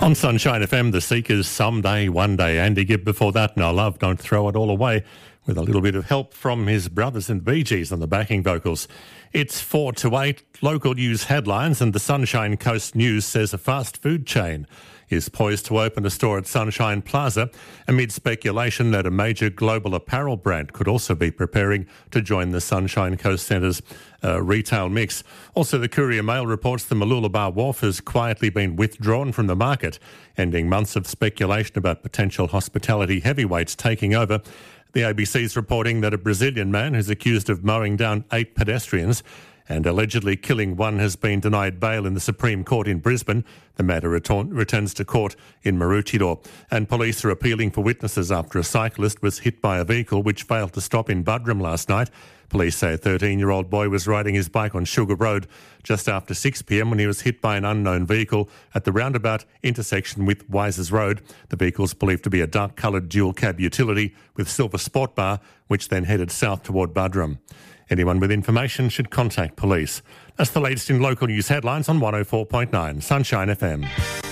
On Sunshine FM, The Seekers, Someday, One Day. Andy Gibb before that, No Love, Don't Throw It All Away, with a little bit of help from his brothers and Bee Gees on the backing vocals. It's 4 to 8, local news headlines, and the Sunshine Coast News says a fast food chain is poised to open a store at Sunshine Plaza amid speculation that a major global apparel brand could also be preparing to join the Sunshine Coast Centre's retail mix. Also, the Courier Mail reports the Mooloolaba Wharf has quietly been withdrawn from the market, ending months of speculation about potential hospitality heavyweights taking over. The ABC's reporting that a Brazilian man who's accused of mowing down 8 pedestrians and allegedly killing one has been denied bail in the Supreme Court in Brisbane. The matter returns to court in Maroochydore. And police are appealing for witnesses after a cyclist was hit by a vehicle which failed to stop in Buderim last night. Police say a 13-year-old boy was riding his bike on Sugar Road just after 6 p.m. when he was hit by an unknown vehicle at the roundabout intersection with Wisers Road. The vehicle is believed to be a dark-coloured dual-cab utility with silver sport bar, which then headed south toward Buderim. Anyone with information should contact police. That's the latest in local news headlines on 104.9 Sunshine FM.